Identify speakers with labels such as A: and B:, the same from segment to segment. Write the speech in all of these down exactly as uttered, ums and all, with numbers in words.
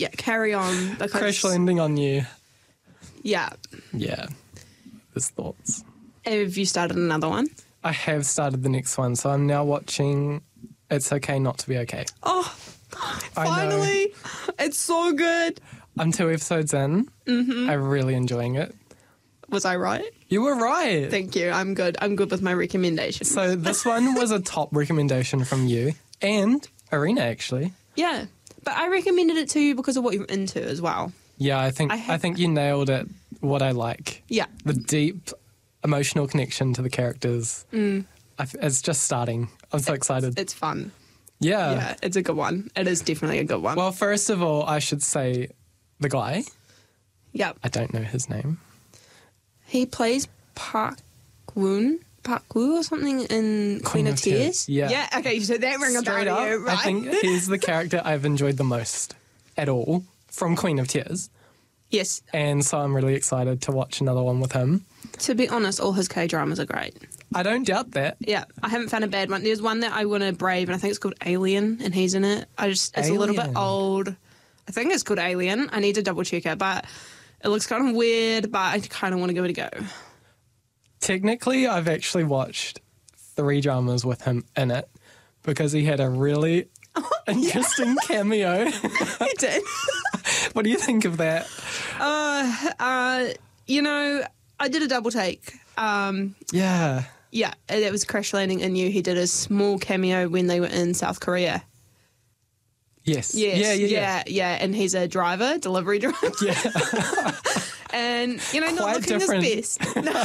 A: yeah, carry on. Because,
B: Crash landing on you.
A: Yeah.
B: Yeah. There's thoughts.
A: Have you started another one?
B: I have started the next one, so I'm now watching It's Okay Not to Be Okay.
A: Oh,
B: I know.
A: finally. It's so good.
B: I'm two episodes in. Mm-hmm. I'm really enjoying it.
A: Was I right?
B: You were right.
A: Thank you. I'm good. I'm good with my recommendations.
B: So this one was a top recommendation from you and Arena, actually.
A: Yeah. But I recommended it to you because of what you're into as well.
B: Yeah, I think
A: I
B: I,
A: have-
B: think you nailed it. What I like,
A: Yeah.
B: the deep emotional connection to the characters.
A: Mm.
B: I f it's just starting. I'm so excited.
A: It's fun.
B: yeah.
A: yeah, it's a good one. It is definitely a good one.
B: Well, first of all, I should say the guy.
A: yeah.
B: I don't know his name.
A: He plays Park Woon, Park Woo or something in Queen, of, Tears.
B: Yeah.
A: Yeah, okay, so that ring a bell
B: Straight
A: to
B: up,
A: you, right?
B: I think he's the character I've enjoyed the most at all from Queen of Tears.
A: Yes,
B: And so I'm really excited to watch another one with him.
A: to be honest, all his K-dramas are great.
B: I don't doubt that.
A: Yeah, I haven't found a bad one. There's one that I want to brave, and I think it's called Alien, and he's in it. I just, it's a little bit
B: Alien.
A: old. I think it's called Alien. I need to double check it, but it looks kind of weird, but I kind of want to give it a go.
B: Technically, I've actually watched three dramas with him in it because he had a really interesting cameo.
A: He did.
B: What do you think of that?
A: Uh, uh, you know, I did a double take. Um,
B: Yeah.
A: yeah, it was Crash Landing in You. He did a small cameo when they were in South Korea.
B: Yes.
A: Yes,
B: Yeah, yeah, yeah.
A: yeah, yeah, and he's a driver, delivery driver.
B: Yeah.
A: And, you know, not
B: Quite
A: looking
B: different.
A: his best. No.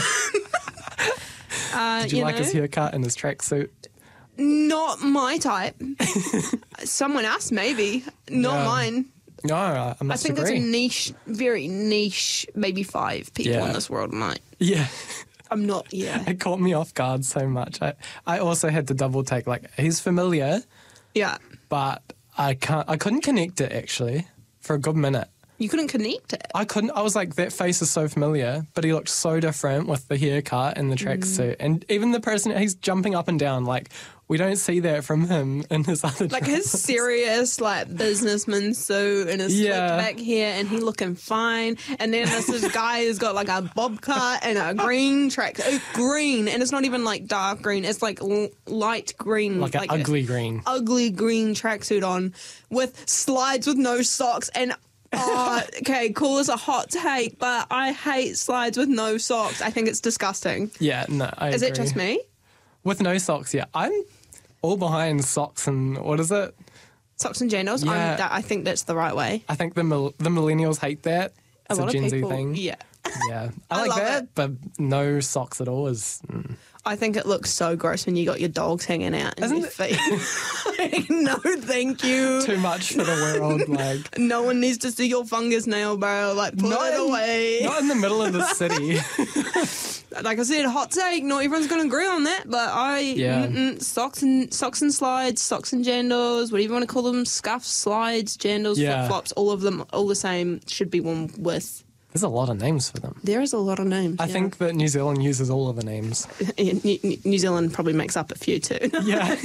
A: uh,
B: Did you, like
A: know,
B: his haircut and his tracksuit?
A: Not my type. Someone else, maybe. Not
B: Yeah.
A: mine.
B: No, I
A: I
B: must
A: think
B: agree.
A: there's a niche, very niche, maybe five people
B: Yeah.
A: in this world might.
B: Yeah.
A: I'm not, yeah.
B: It caught me off guard so much. I, I also had to double take, like, he's familiar,
A: Yeah.
B: but I can't, I couldn't connect it actually for a good minute.
A: You couldn't connect it.
B: I couldn't, I was like, that face is so familiar, but he looked so different with the haircut and the tracksuit. And even the person, he's jumping up and down, like, we don't see that from him in his other
A: Like his
B: dramas.
A: serious, like, businessman suit and his
B: Yeah.
A: slick back hair, and he looking fine. And then this, this guy has got like a bob cut and a green track, uh, green, and it's not even like dark green. It's like l- light green,
B: Like an ugly green.
A: ugly green tracksuit on with slides with no socks. And oh, okay, cool as a hot take, but I hate slides with no socks. I think it's disgusting.
B: Yeah, no, I
A: Is
B: agree.
A: it just me?
B: With no socks, yeah. I'm all behind socks and, what is it?
A: Socks and jandals?
B: Yeah.
A: I'm, that, I think that's the right way.
B: I think the mil- the millennials hate that.
A: A
B: It's a,
A: lot
B: Gen
A: of
B: Z
A: people,
B: thing.
A: yeah.
B: Yeah. I
A: I
B: like
A: love
B: that,
A: it.
B: but no socks at all is... Mm.
A: I think it looks so gross when you got your dogs hanging out in
B: Isn't
A: your feet. Like, no, thank you.
B: Too much for the world, like...
A: No one needs to see your fungus nail, bro. Like, put
B: Not
A: it
B: in-
A: away.
B: Not in the middle of the city.
A: Like I said, hot take. Not everyone's going to agree on that, but I
B: Yeah.
A: mm-mm, socks and socks and slides, socks and jandals, whatever you want to call them, scuffs, slides, jandals,
B: Yeah.
A: flip flops, all of them, all the same, should be worn with.
B: There's a lot of names for them.
A: There is a lot of names.
B: I
A: yeah.
B: think that New Zealand uses all of the names.
A: Yeah, New, New Zealand probably makes up a few too.
B: Yeah.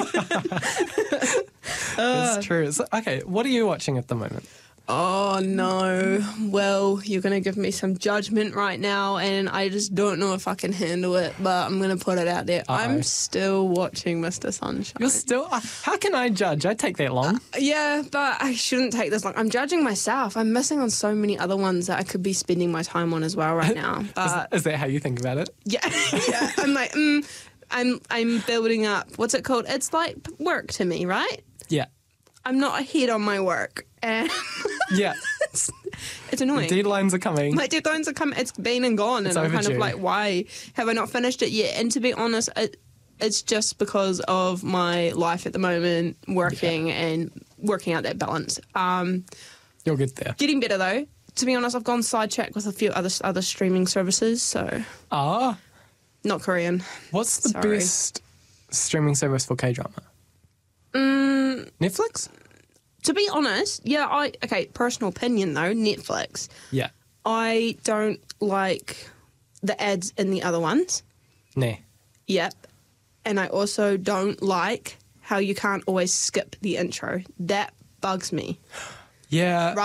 A: Uh.
B: It's true. It's, okay, what are you watching at the moment?
A: Oh no. Well, you're going to give me some judgment right now, and I just don't know if I can handle it, but I'm going to put it out there.
B: Uh-oh.
A: I'm still watching Mister Sunshine.
B: You're still... Uh, how can I judge? I take that long.
A: Yeah, but I shouldn't take this long. I'm judging myself. I'm missing on so many other ones that I could be spending my time on as well right now.
B: is,
A: But
B: is that how you think about it?
A: yeah, yeah. I'm like, mm, I'm I'm building up. What's it called? It's like work to me, right?
B: Yeah.
A: I'm not ahead on my work, and
B: Yeah.
A: it's, it's annoying.
B: Deadlines are coming.
A: My deadlines are coming. It's been and gone,
B: It's
A: and I'm kind of
B: overdue.
A: like, why have I not finished it yet? And to be honest, it, it's just because of my life at the moment, working and working out that balance. Um,
B: You'll get there.
A: getting better though. To be honest, I've gone sidetracked with a few other other streaming services, so
B: Ah,
A: not Korean.
B: what's the
A: Sorry.
B: best streaming service for K-drama?
A: Mm,
B: Netflix?
A: to be honest, yeah, I okay. Personal opinion though, Netflix.
B: Yeah.
A: I don't like the ads in the other ones.
B: Nah.
A: Yep. And I also don't like how you can't always skip the intro. That bugs me.
B: Yeah.